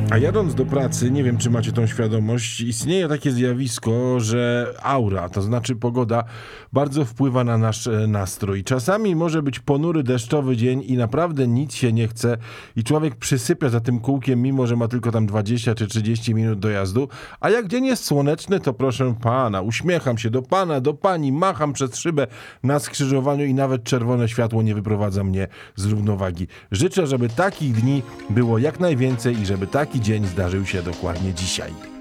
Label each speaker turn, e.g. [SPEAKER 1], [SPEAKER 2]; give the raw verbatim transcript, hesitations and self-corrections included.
[SPEAKER 1] A jadąc do pracy, nie wiem czy macie tą świadomość, istnieje takie zjawisko, że aura, to znaczy pogoda, bardzo wpływa na nasz e, nastrój. Czasami może być ponury, deszczowy dzień i naprawdę nic się nie chce i człowiek przysypia za tym kółkiem, mimo że ma tylko tam dwadzieścia czy trzydzieści minut dojazdu. A jak dzień jest słoneczny, to proszę pana, uśmiecham się do pana, do pani, macham przez szybę na skrzyżowaniu i nawet czerwone światło nie wyprowadza mnie z równowagi. Życzę, żeby takich dni było jak najwięcej i żeby taki dzień zdarzył się dokładnie dzisiaj.